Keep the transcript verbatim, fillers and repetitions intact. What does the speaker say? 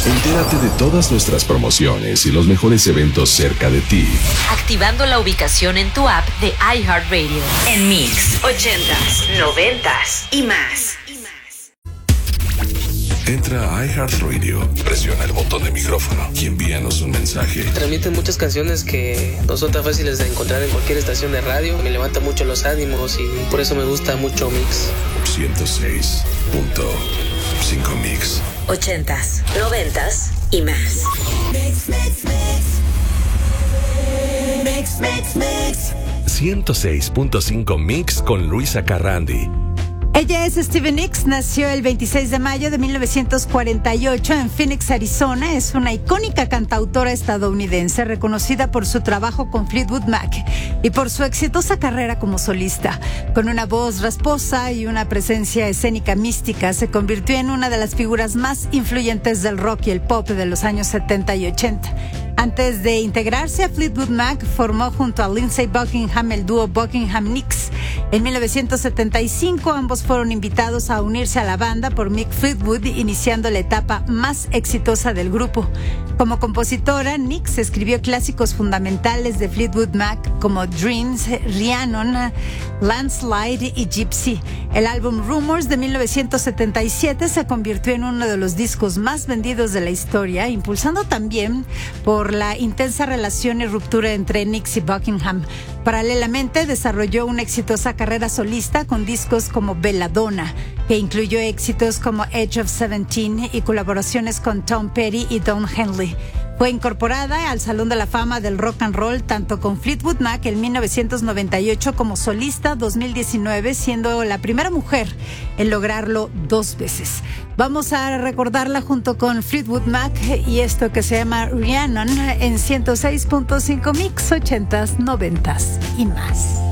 Entérate de todas nuestras promociones y los mejores eventos cerca de ti, activando la ubicación en tu app de iHeartRadio. En Mix, ochentas, noventas y más. Entra a iHeartRadio, presiona el botón de micrófono y envíanos un mensaje. Transmiten muchas canciones que no son tan fáciles de encontrar en cualquier estación de radio. Me levanta mucho los ánimos y por eso me gusta mucho Mix. ciento seis punto cinco Mix. Ochentas, noventas y más. Mix, mix, mix. Mix, mix, mix. ciento seis punto cinco Mix con Luisa Carrandi. Ella es Stevie Nicks, nació el veintiséis de mayo de mil novecientos cuarenta y ocho en Phoenix, Arizona. Es una icónica cantautora estadounidense reconocida por su trabajo con Fleetwood Mac y por su exitosa carrera como solista. Con una voz rasposa y una presencia escénica mística, se convirtió en una de las figuras más influyentes del rock y el pop de los años setenta y ochenta. Antes de integrarse a Fleetwood Mac, formó junto a Lindsey Buckingham el dúo Buckingham-Nicks. En mil novecientos setenta y cinco, ambos fueron invitados a unirse a la banda por Mick Fleetwood, iniciando la etapa más exitosa del grupo. Como compositora, Nicks escribió clásicos fundamentales de Fleetwood Mac como Dreams, Rhiannon, Landslide y Gypsy. El álbum Rumors de mil novecientos setenta y siete se convirtió en uno de los discos más vendidos de la historia, impulsado también por la intensa relación y ruptura entre Nicks y Buckingham. Paralelamente, desarrolló una exitosa carrera solista con discos como Belladonna, que incluyó éxitos como Edge of Seventeen y colaboraciones con Tom Petty y Don Henley. Fue incorporada al Salón de la Fama del Rock and Roll tanto con Fleetwood Mac en mil novecientos noventa y ocho como solista dos mil diecinueve, siendo la primera mujer en lograrlo dos veces. Vamos a recordarla junto con Fleetwood Mac y esto que se llama Rhiannon en ciento seis punto cinco Mix, ochentas, noventas y más.